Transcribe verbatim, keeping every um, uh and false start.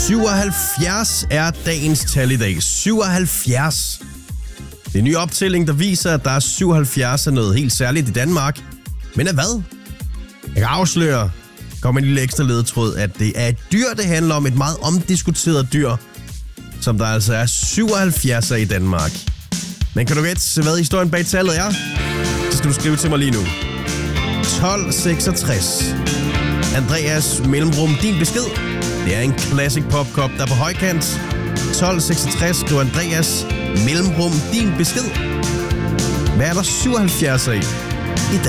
syvoghalvfjerds er dagens tal i dag. syvoghalvfjerds. Det er en ny optælling, der viser, at der er syvoghalvfjerds af noget helt særligt i Danmark. Men af hvad? Jeg kan afsløre, kommer en lille ekstra ledetråd, at det er et dyr, det handler om. Et meget omdiskuteret dyr, som der altså er syvoghalvfjerds af i Danmark. Men kan du gætte, hvad historien bag tallet er? Så skal du skrive til mig lige nu. tolv seksogtres. Andreas mellemrum, din besked. Det er en classic popkop, der er på højkant. tolv seksogtres, skriver Andreas mellemrum, din besked. Hvad er der syvoghalvfjerds af?